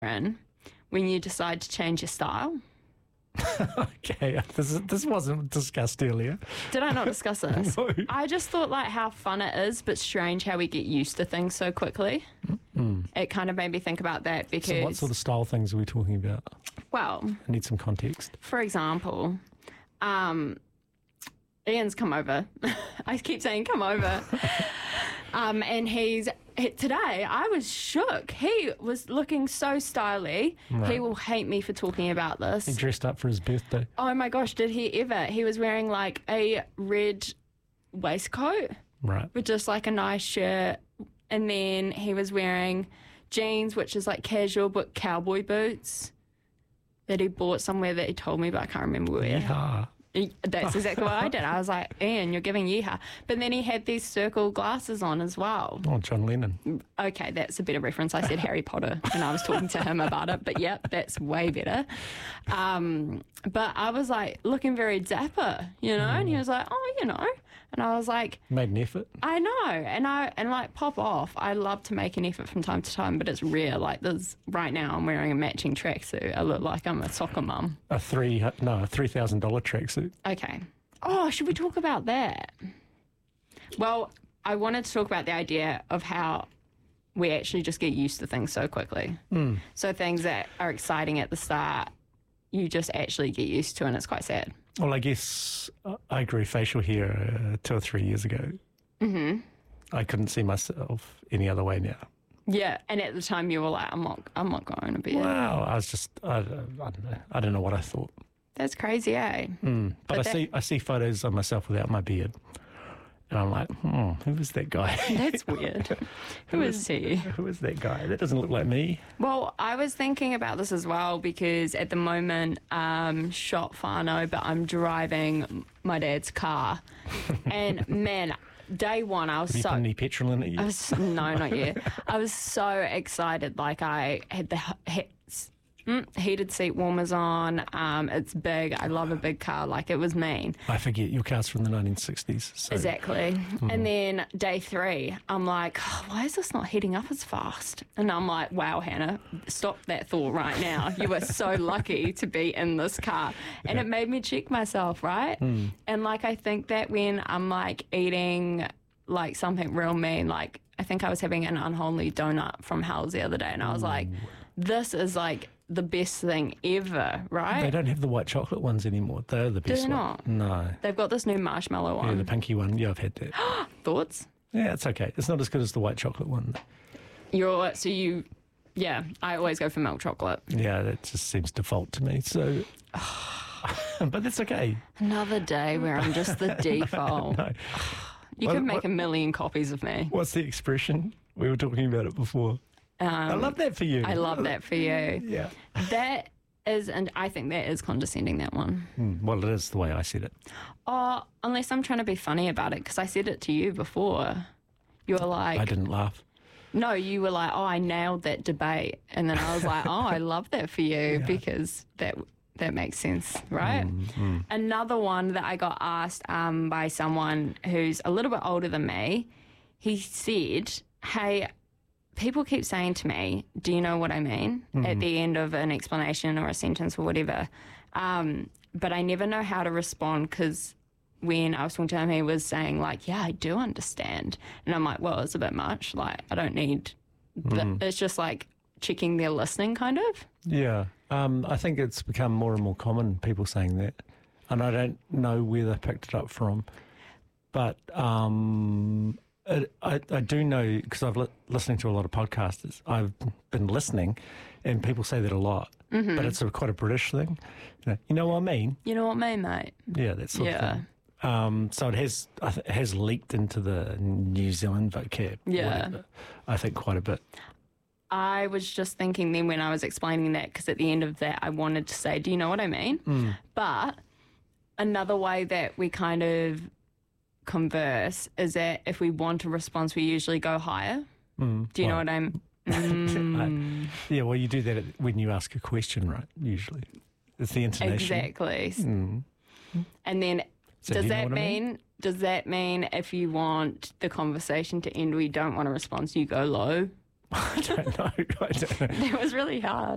in when you decide to change your style? Okay, this wasn't discussed earlier. Did I not discuss this? No. I just thought like how fun it is, but strange how we get used to things so quickly. It kind of made me think about that because, So what sort of style things are we talking about? well, I need some context. for example, Ian's come over. I keep saying come over. And today I was shook. He was looking so stylish. Right. He will hate me for talking about this. He dressed up for his birthday. Oh my gosh, did he ever? He was wearing like a red waistcoat Right. with just like a nice shirt. And then he was wearing jeans, which is like casual, but cowboy boots that he bought somewhere that he told me, but I can't remember where. Yeah. That's exactly what I did. I was like, Ian, you're giving yeehaw. But then he had these circle glasses on as well. Oh, John Lennon. Okay, that's a better reference. I said Harry Potter and I was talking to him about it. But yep, that's way better. But I was like looking very dapper, you know, and he was like, oh, you know. And I was like, Made an effort. I know. And like pop off. I love to make an effort from time to time, but it's rare. Like this right now I'm wearing a matching tracksuit. I look like I'm a soccer mum. A $3,000 tracksuit. Okay. Oh, should we talk about that? Well, I wanted to talk about the idea of how we actually just get used to things so quickly. So things that are exciting at the start, you just actually get used to, and it's quite sad. Well, I guess I grew facial hair 2 or 3 years ago. Mm-hmm. I couldn't see myself any other way now. Yeah, and at the time you were like, I'm not going to be. Wow, I was just, I don't know. I don't know what I thought. That's crazy, eh? But I see photos of myself without my beard. And I'm like, who is that guy? That's weird. Who is he? Who is that guy? That doesn't look like me. Well, I was thinking about this as well because at the moment, shot whānau, but I'm driving my dad's car. And man, day one, I was Have you put any petrol in it yet? no, not yet. I was so excited. Like I had the heated seat warmers on. It's big. I love a big car. Like it was mean. I forget, your car's from the 1960s. So. Exactly. And then day 3, I'm like, oh, why is this not heating up as fast? And I'm like, wow, Hannah, stop that thought right now. You are so lucky to be in this car. And it made me check myself, right? And like, I think that when I'm like eating like something real mean, like I think I was having an unholy donut from Hell's the other day, and I was like, this is like the best thing ever, right? They don't have the white chocolate ones anymore. They're the best they one. not? No. They've got this new marshmallow one. Yeah, the pinky one. Yeah, I've had that. Thoughts? Yeah, it's okay. It's not as good as the white chocolate one. Yeah, I always go for milk chocolate. Yeah, that just seems default to me. So, but that's okay. Another day where I'm just the default. No. You could make a million copies of me. What's the expression? We were talking about it before. I love that for you. I love that for you. Yeah. That is, and I think that is condescending, that one. Well, it is the way I said it. Oh, unless I'm trying to be funny about it, because I said it to you before. You were like... I didn't laugh. No, you were like, oh, I nailed that debate. And then I was like, oh, I love that for you because that makes sense, right? Another one that I got asked by someone who's a little bit older than me, he said, hey, people keep saying to me, do you know what I mean? At the end of an explanation or a sentence or whatever. But I never know how to respond because when I was talking to him, he was saying like, yeah, I do understand. And I'm like, well, it's a bit much. Like, I don't need, it's just like checking they're listening kind of. Yeah. I think it's become more and more common, people saying that. And I don't know where they picked it up from. But I do know, because I've listening to a lot of podcasters, I've been listening, and people say that a lot. But it's quite a British thing. You know what I mean? You know what I mean, mate? Yeah, that sort of thing. So it has leaked into the New Zealand vocab. Yeah. Whatever, I think quite a bit. I was just thinking then when I was explaining that, because at the end of that I wanted to say, do you know what I mean? But another way that we kind of converse is that if we want a response, we usually go higher. Do you know what I'm... Yeah, well, you do that when you ask a question, right? Usually. It's the intonation. Exactly. And then So does do you know that what I mean? Does that mean if you want the conversation to end, we don't want a response, you go low? I don't know. That was really hard.